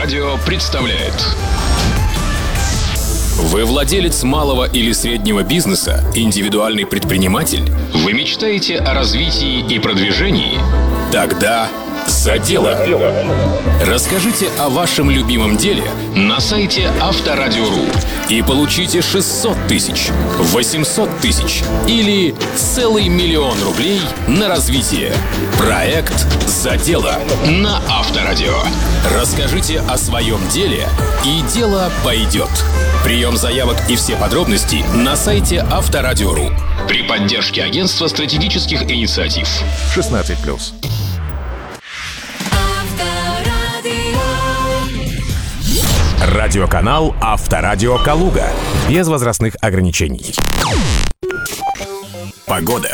Авторадио представляет. Вы владелец малого или среднего бизнеса, индивидуальный предприниматель? Вы мечтаете о развитии и продвижении? Тогда за дело. Расскажите о вашем любимом деле На сайте Авторадио.ру. и получите 600 тысяч, 800 тысяч или целый 1 000 000 рублей на развитие. Проект «За дело» На Авторадио. Расскажите о своем деле, и дело пойдет. Прием заявок и все подробности на сайте Авторадио.ру. При поддержке Агентства стратегических инициатив. 16+. Радиоканал Авторадио Калуга. Без возрастных ограничений. Погода.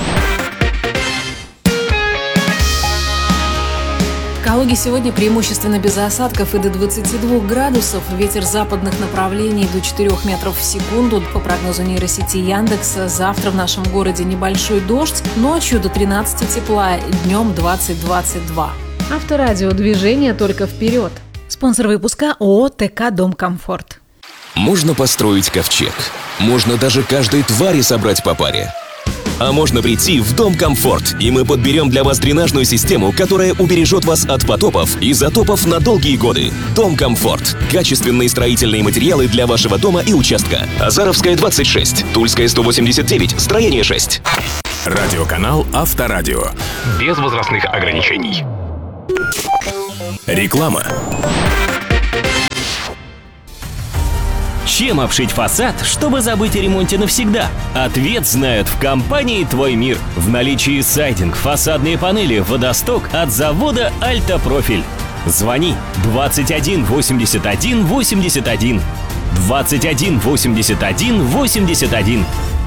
В Калуге сегодня преимущественно без осадков и до 22 градусов. Ветер западных направлений до 4 метров в секунду. По прогнозу нейросети Яндекса, завтра в нашем городе небольшой дождь, ночью до 13 тепла, днем 20-22. Авторадио, движение только вперед. Спонсор выпуска ООО ТК «Дом Комфорт». Можно построить ковчег. Можно даже каждой твари собрать по паре. А можно прийти в Дом Комфорт, и мы подберем для вас дренажную систему, которая убережет вас от потопов и затопов на долгие годы. Дом Комфорт. Качественные строительные материалы для вашего дома и участка. Азаровская, 26. Тульская, 189. Строение 6. Радиоканал Авторадио. Без возрастных ограничений. Реклама. Чем обшить фасад, чтобы забыть о ремонте навсегда? Ответ знают в компании «Твой мир». В наличии сайдинг, фасадные панели, водосток от завода «Альтапрофиль». Звони 21 81 81. 21 81 81.